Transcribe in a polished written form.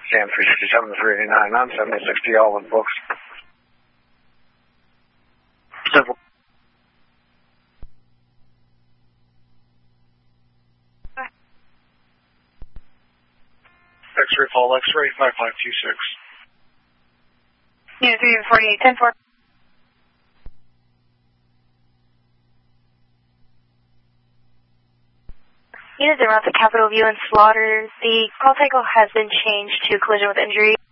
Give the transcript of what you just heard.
Sam 367 389 on 7060 all with books. Simple. X-ray Paul X-ray 5526. Unit 348 10-4. Unit 0 to Capitol View and Slaughter. The call cycle has been changed to collision with injury.